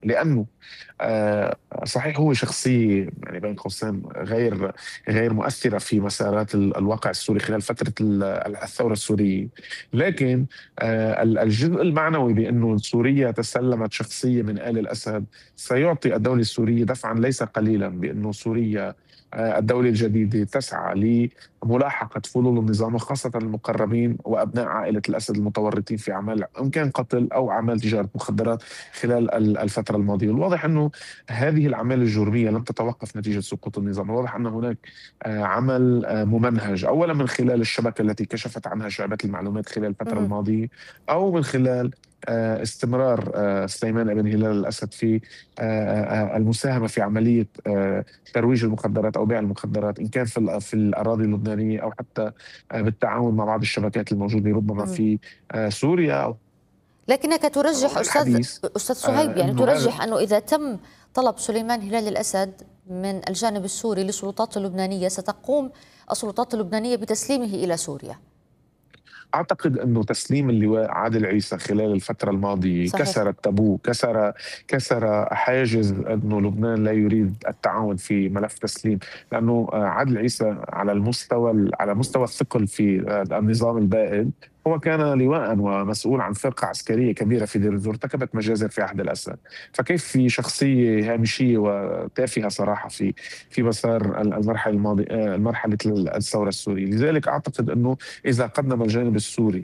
لأنه صحيح هو شخصية يعني بين قوسين غير مؤثرة في مسارات الواقع السوري خلال فترة الثورة السورية. لكن الجزء المعنوي بأنه سوريا تسلمت شخصية من آل الأسد سيعطي الدولة السورية دفعا ليس قليلا، بأنه سوريا الدولة الجديدة تسعى لملاحقة فلول النظام، وخاصة المقربين وأبناء عائلة الأسد المتورطين في أعمال إن كان قتل أو أعمال تجارة مخدرات خلال الفترة الماضية. الواضح أنه هذه الأعمال الجرمية لم تتوقف نتيجة سقوط النظام. واضح أن هناك عمل ممنهج، أولا من خلال الشبكة التي كشفت عنها شعبة المعلومات خلال الفترة مهم. الماضية، أو من خلال استمرار سليمان بن هلال الأسد في المساهمة في عملية ترويج المخدرات أو بيع المخدرات، إن كان في الأراضي اللبنانية أو حتى بالتعاون مع بعض الشبكات الموجودة ربما مهم. في سوريا لكنك ترجح والحديث أستاذ صهيب، يعني أنه هذا. ترجح أنه إذا تم طلب سليمان هلال الأسد من الجانب السوري للسلطات اللبنانية ستقوم السلطات اللبنانية بتسليمه إلى سوريا. أعتقد أنه تسليم اللواء عادل عيسى خلال الفترة الماضية صحيح. كسر التابو، كسر حاجز أنه لبنان لا يريد التعاون في ملف تسليم. لأنه عادل عيسى على مستوى الثقل في النظام البائد، هو كان لواء ومسؤول عن فرقة عسكرية كبيرة في دير الزور، ارتكبت مجازر في عهد الأسد. فكيف في شخصية هامشية وتافهة صراحة في مسار المرحلة الماضية، مرحلة الثورة السورية. لذلك أعتقد أنه إذا قدم الجانب السوري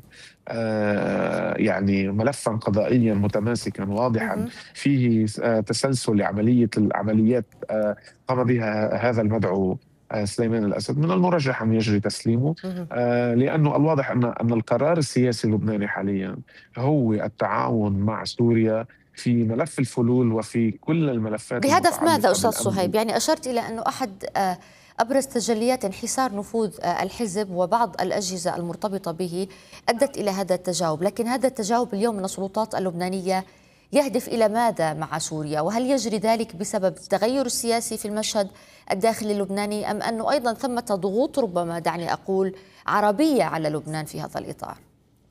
يعني ملفا قضائيا متماسكا واضحا مهم. فيه تسلسل العمليات قام بها هذا المدعو سليمان الأسد، من المرجح أن يجري تسليمه. مهم. لأنه الواضح أن القرار السياسي اللبناني حاليا هو التعاون مع سوريا في ملف الفلول وفي كل الملفات بهدف ماذا المتعلقة أستاذ بالأمن. صهيب؟ يعني أشرت إلى أنه أحد أبرز تجليات انحسار نفوذ الحزب وبعض الأجهزة المرتبطة به أدت إلى هذا التجاوب، لكن هذا التجاوب اليوم من السلطات اللبنانية يهدف إلى ماذا مع سوريا؟ وهل يجري ذلك بسبب التغير السياسي في المشهد الداخلي اللبناني، أم أنه أيضا ثمة ضغوط ربما دعني أقول عربية على لبنان في هذا الإطار؟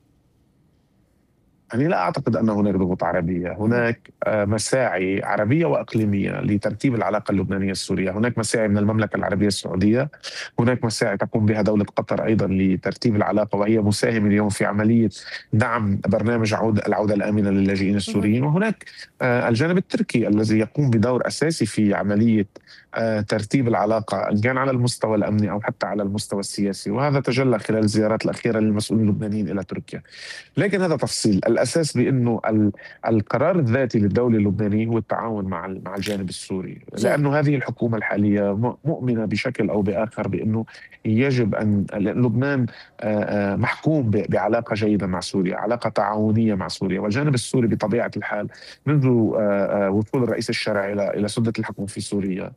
يعني لا أعتقد أن هناك ضغوط عربية، هناك مساعي عربية وإقليمية لترتيب العلاقة اللبنانية السورية. هناك مساعي من المملكة العربية السعودية، هناك مساعي تقوم بها دولة قطر أيضا لترتيب العلاقة، وهي مساهمة اليوم في عملية دعم برنامج العودة الآمنة للاجئين مهم. السوريين. وهناك الجانب التركي الذي يقوم بدور أساسي في عملية ترتيب العلاقة، إن كان على المستوى الأمني أو حتى على المستوى السياسي، وهذا تجلى خلال الزيارات الأخيرة للمسؤولين اللبنانيين إلى تركيا. لكن هذا تفصيل. الأساس بأنه القرار الذاتي للدولة اللبنانية هو التعاون مع الجانب السوري، جيد. لأنه هذه الحكومة الحالية مؤمنة بشكل أو بآخر بأنه يجب لأن لبنان محكوم بعلاقة جيدة مع سوريا، علاقة تعاونية مع سوريا، والجانب السوري بطبيعة الحال منذ وصول الرئيس الشرعي إلى سدة الحكم في سوريا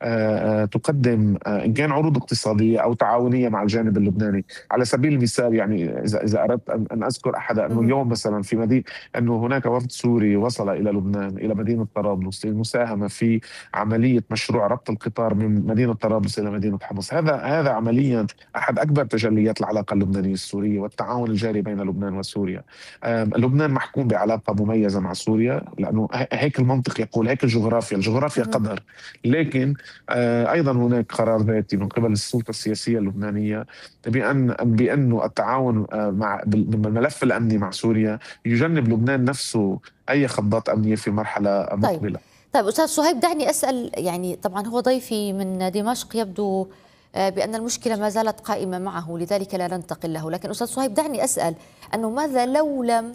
تقدم إن كان عروض اقتصادية أو تعاونية مع الجانب اللبناني. على سبيل المثال، يعني إذا أردت أن أذكر أحد، أنه مهم. اليوم مثلا في مدينة، أنه هناك وفد سوري وصل إلى لبنان إلى مدينة طرابلس للمساهمة في عملية مشروع ربط القطار من مدينة طرابلس إلى مدينة حمص. هذا عمليا أحد أكبر تجليات العلاقة اللبنانية السورية والتعاون الجاري بين لبنان وسوريا. لبنان محكوم بعلاقة مميزة مع سوريا، لأنه هيك المنطق يقول، هيك الجغرافيا مهم. قدر. لكن أيضا هناك قرار ذاتي من قبل السلطة السياسية اللبنانية بأنه التعاون بالملف الأمني مع سوريا يجنب لبنان نفسه أي خطات أمنية في مرحلة طيب. مقبلة. طيب أستاذ صهيب، دعني أسأل، يعني طبعا هو ضيفي من دمشق يبدو بأن المشكلة ما زالت قائمة معه، لذلك لا ننتقل له، لكن أستاذ صهيب دعني أسأل أنه ماذا لو لم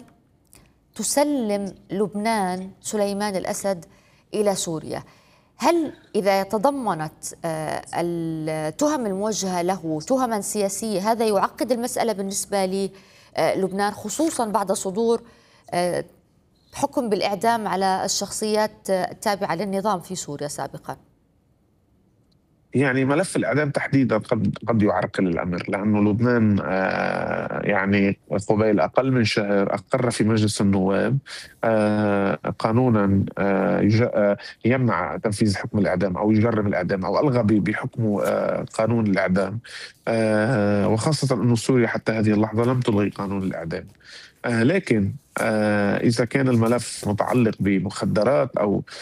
تسلم لبنان سليمان الأسد إلى سوريا؟ هل إذا تضمنت التهم الموجهة له تهما سياسية هذا يعقد المسألة بالنسبة للبنان، خصوصا بعد صدور آه، حكم بالإعدام على الشخصيات التابعة للنظام في سوريا سابقا؟ يعني ملف الإعدام تحديدا قد يعرقل الأمر، لأنه لبنان يعني قبيل أقل من شهر أقر في مجلس النواب قانونا يمنع تنفيذ حكم الإعدام أو يجرم الإعدام أو ألغى بحكمه قانون الإعدام. وخاصة أن سوريا حتى هذه اللحظة لم تلغي قانون الإعدام. لكن إذا كان الملف متعلق بمخدرات أو